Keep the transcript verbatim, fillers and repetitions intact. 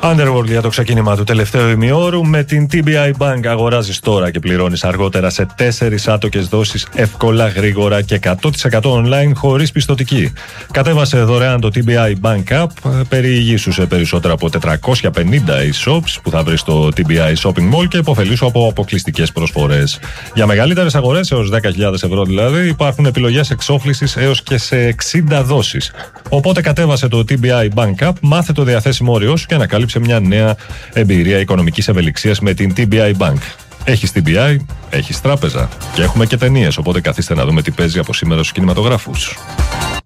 Underworld για το ξεκίνημα του τελευταίου ημιώρου. Με την τι μπι άι Bank αγοράζεις τώρα και πληρώνεις αργότερα σε τέσσερις άτοκες δόσεις, εύκολα, γρήγορα και εκατό τοις εκατό online χωρίς πιστωτική. Κατέβασε δωρεάν το τι μπι άι Bank App, περιηγήσου σε περισσότερα από τετρακόσια πενήντα e-shops που θα βρεις στο τι μπι άι Shopping Mall και υποφελήσου από αποκλειστικές προσφορές. Για μεγαλύτερες αγορές, έως δέκα χιλιάδες ευρώ δηλαδή, υπάρχουν επιλογές εξόφλησης έως και σε εξήντα δόσεις. Οπότε κατέβασε το τι μπι άι Bank App, μάθε το διαθέσιμο όριό σου και ανακάλυψε σε μια νέα εμπειρία οικονομικής ευελιξίας με την τι μπι άι Bank. Έχεις τι μπι άι, έχεις τράπεζα. Και έχουμε και ταινίες, οπότε καθίστε να δούμε τι παίζει από σήμερα στους κινηματογράφους.